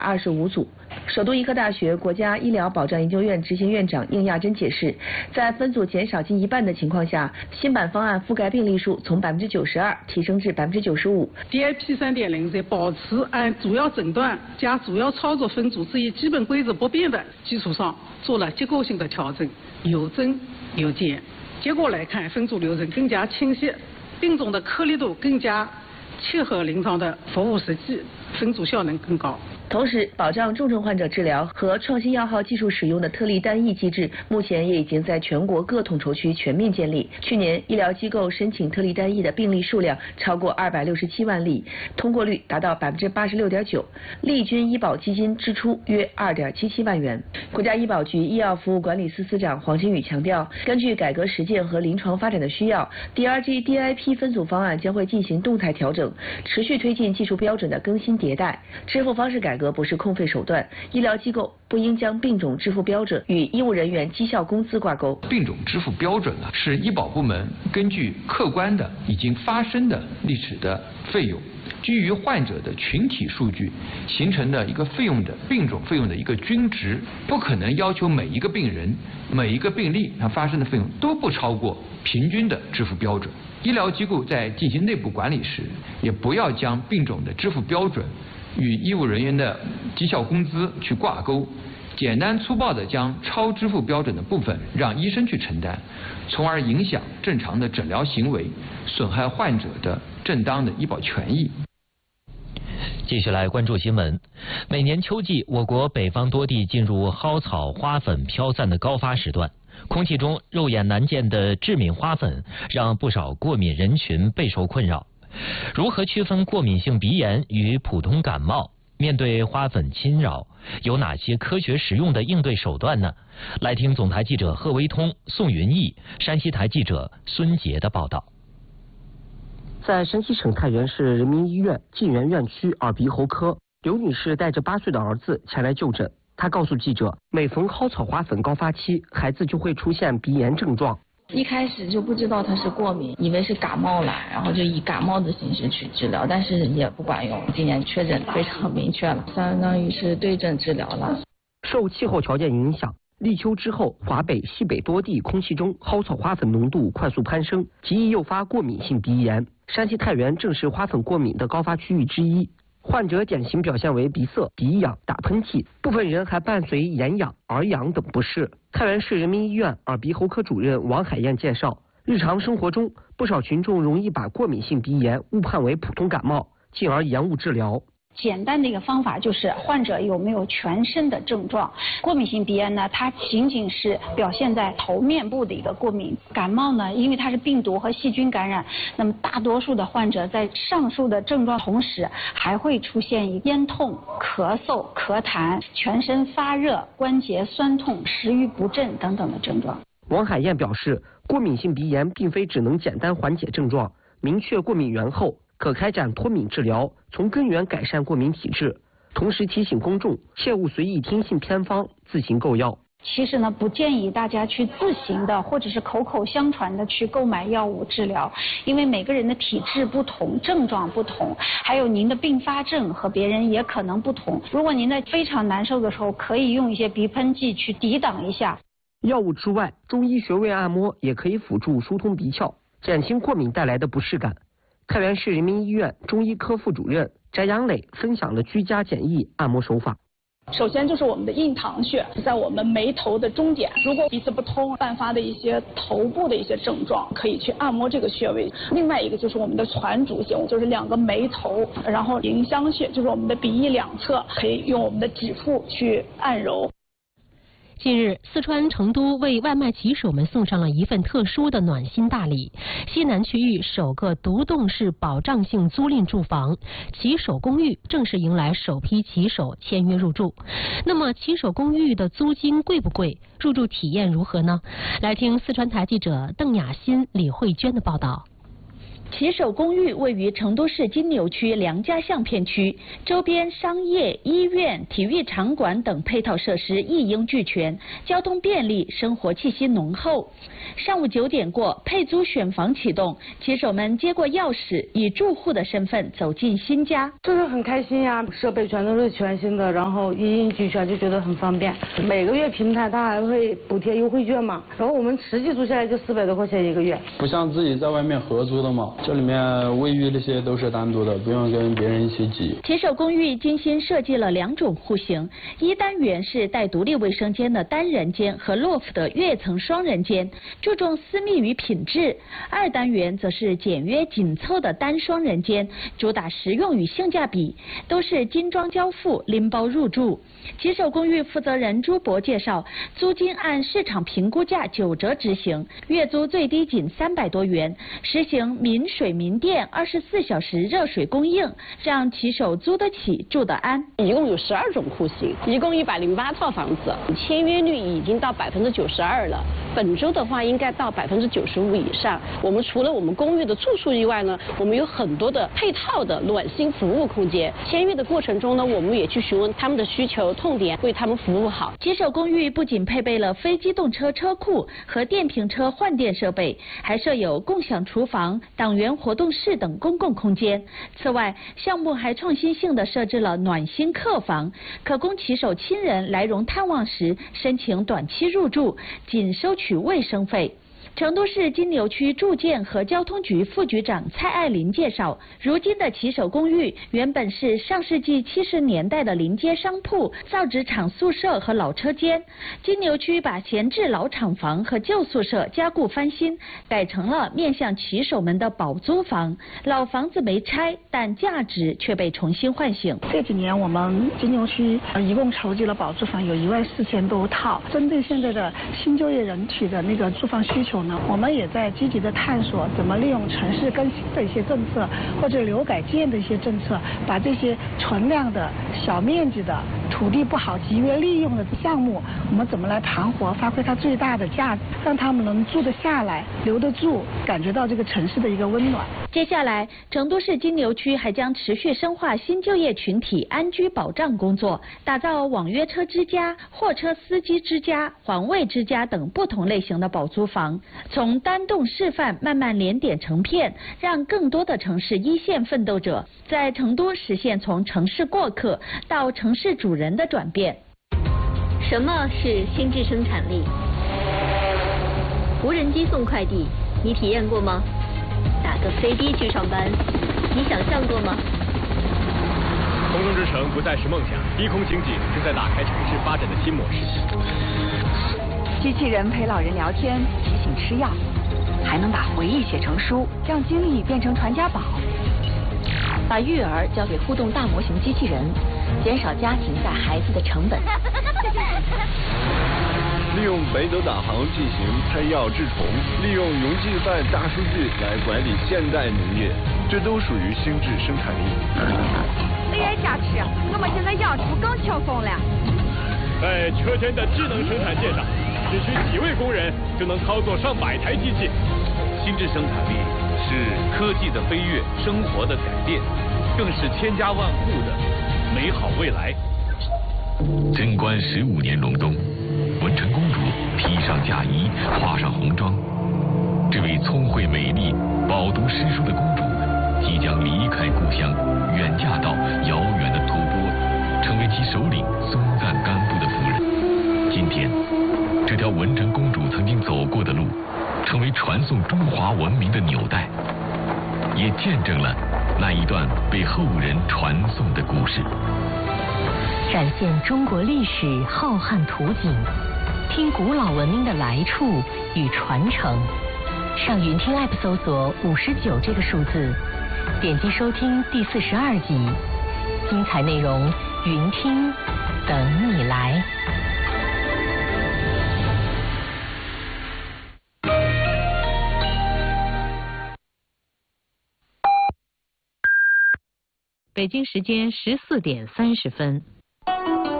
25组。首都医科大学国家医疗保障研究院执行院长应亚珍解释，在分组减少近一半的情况下，新版方案覆盖病例数从92%提升至95%。 DIP 3.0在保持按主要诊断加主要操作分组这一基本规则不变的基础上，做了结构性的调整，有增有减。结果来看，分组流程更加清晰，病种的颗粒度更加切合临床的服务实际，分组效能更高。 同时，保障重症患者治疗和创新药号技术使用的特例单一机制，目前也已经在全国各统筹区全面建立。去年，医疗机构申请特例单一的病例数量超过267万例，通过率达到86.9%，利均医保基金支出约2.77万元。国家医保局医药服务管理司司长黄金宇强调，根据改革实践和临床发展的需要 ，DRG DIP 分组方案将会进行动态调整，持续推进技术标准的更新迭代。支付方式改革不是空费手段，医疗机构不应将病种支付标准与医务人员绩效工资挂钩。 病种支付标准是医保部门根据客观的已经发生的历史的费用，基于患者的群体数据形成的一个费用的病种费用的一个均值，不可能要求每一个病人每一个病例它发生的费用都不超过平均的支付标准。医疗机构在进行内部管理时，也不要将病种的支付标准与医务人员的绩效工资去挂钩，简单粗暴地将超支付标准的部分让医生去承担，从而影响正常的诊疗行为，损害患者的正当的医保权益。 继续来关注新闻。每年秋季，我国北方多地进入蒿草、花粉飘散的高发时段，空气中肉眼难见的致敏花粉让不少过敏人群备受困扰。如何区分过敏性鼻炎与普通感冒？面对花粉侵扰，有哪些科学实用的应对手段呢？来听总台记者贺维通、宋云逸、山西台记者孙杰的报道。 在山西省太原市人民医院晋源院区耳鼻喉科，刘女士带着8岁的儿子前来就诊。她告诉记者，每逢蒿草花粉高发期，孩子就会出现鼻炎症状。 一开始就不知道他是过敏，以为是感冒了，然后就以感冒的形式去治疗，但是也不管用。今年确诊非常明确了，相当于是对症治疗了。 受气候条件影响，立秋之后，华北、西北多地空气中蒿草花粉浓度快速攀升，极易诱发过敏性鼻炎。山西太原正是花粉过敏的高发区域之一。患者典型表现为鼻塞、鼻痒、打喷嚏，部分人还伴随眼痒、耳痒等不适。太原市人民医院耳鼻喉科主任王海燕介绍，日常生活中，不少群众容易把过敏性鼻炎误判为普通感冒，进而延误治疗。 简单的一个方法就是患者有没有全身的症状。过敏性鼻炎呢，它仅仅是表现在头面部的一个过敏。感冒呢，因为它是病毒和细菌感染，那么大多数的患者在上述的症状同时，还会出现咽痛、咳嗽、咳痰、全身发热、关节酸痛、食欲不振等等的症状。 王海燕表示，过敏性鼻炎并非只能简单缓解症状，明确过敏源后，可开展脱敏治疗，从根源改善过敏体质。同时提醒公众，切勿随意听信偏方，自行购药。 其实呢，不建议大家去自行的或者是口口相传的去购买药物治疗，因为每个人的体质不同，症状不同，还有您的并发症和别人也可能不同。如果您在非常难受的时候，可以用一些鼻喷剂去抵挡一下。 药物之外，中医穴位按摩也可以辅助疏通鼻窍，减轻过敏带来的不适感。太原市人民医院中医科副主任翟阳磊分享了居家简易按摩手法。 首先就是我们的印堂穴，在我们眉头的中点。如果鼻子不通伴发的一些头部的一些症状，可以去按摩这个穴位。另外一个就是我们的攒竹穴，就是2个眉头，然后迎香穴，就是我们的鼻翼两侧，可以用我们的指腹去按揉。 近日，四川成都为外卖骑手们送上了一份特殊的暖心大礼——西南区域首个独栋式保障性租赁住房骑手公寓正式迎来首批骑手签约入住。那么，骑手公寓的租金贵不贵？入住体验如何呢？来听四川台记者邓雅欣、李慧娟的报道。 骑手公寓位于成都市金牛区梁家巷片区，周边商业、医院、体育场馆等配套设施一应俱全，交通便利，生活气息浓厚。上午9点过，配租选房启动，骑手们接过钥匙，以住户的身份走进新家。 就是很开心呀，设备全都是全新的，然后一应俱全，就觉得很方便。每个月平台它还会补贴优惠券嘛，然后我们实际租下来就400多块钱一个月。 不像自己在外面合租的嘛，这里面卫浴这些都是单独的，不用跟别人一起挤。 骑手公寓精心设计了2种户型，一单元是带独立卫生间的单人间和 loft 的跃层双人间，注重私密与品质；二单元则是简约紧凑的单双人间，主打实用与性价比，都是精装交付，拎包入住。骑手公寓负责人朱博介绍，租金按市场评估价9折执行，月租最低仅300多元，实行民水民电24小时热水供应，让骑手租得起住得安。 一共有12种户型，一共108套房子，签约率已经到92%了。本周的话应该到95%以上。我们除了我们公寓的住宿以外呢，我们有很多的配套的暖心服务空间。签约的过程中呢，我们也去询问他们的需求痛点，为他们服务好。 骑手公寓不仅配备了非机动车车库和电瓶车换电设备，还设有共享厨房、党员活动室等公共空间。此外，项目还创新性地设置了暖心客房，可供骑手亲人来蓉探望时申请短期入住，仅收取卫生费。成都市金牛区住建和交通局副局长蔡爱林介绍，如今的骑手公寓原本是上世纪70年代的临街商铺、造纸厂宿舍和老车间。金牛区把闲置老厂房和旧宿舍加固翻新，改成了面向骑手们的保租房。老房子没拆，但价值却被重新唤醒。 这几年我们金牛区一共筹集了保租房有14000多套，针对现在的新就业人群的那个住房需求呢，我们也在积极的探索怎么利用城市更新的一些政策或者留改建的一些政策，把这些存量的小面积的土地不好集约利用的项目，我们怎么来盘活，发挥它最大的价值，让他们能住得下来、留得住，感觉到这个城市的一个温暖。 接下来，成都市金牛区还将持续深化新就业群体安居保障工作，打造网约车之家、货车司机之家、环卫之家等不同类型的保租房，从单栋示范慢慢连点成片，让更多的城市一线奋斗者在成都实现从城市过客到城市主人的转变。 什么是心智生产力？无人机送快递，你体验过吗？打个飞的去上班，你想象过吗？ 空中之城不再是梦想，低空经济正在打开城市发展的新模式。 机器人陪老人聊天，提醒吃药，还能把回忆写成书，让经历变成传家宝。把育儿交给互动大模型机器人，减少家庭带孩子的成本。 利用北斗导航进行配药治虫，利用云计算大数据来管理现代农业，这都属于心智生产力。 AI加持，我们现在养猪更轻松了。 在车间的智能生产线上，只需几位工人就能操作上100台机器。 心智生产力是科技的飞跃，生活的改变，更是千家万户的美好未来。 贞观15年隆冬，文成公主披上嫁衣，化上红妆。这位聪慧美丽、饱读诗书的公主，即将离开故乡，远嫁到遥远的吐蕃，成为其首领松赞干布的夫人。今天，这条文成公主曾经走过的路，成为传颂中华文明的纽带，也见证了那一段被后人传颂的故事。 展现中国历史浩瀚图景，听古老文明的来处与传承。上云听 App 搜索59这个数字，点击收听第42集，精彩内容云听等你来。 北京时间14点30分。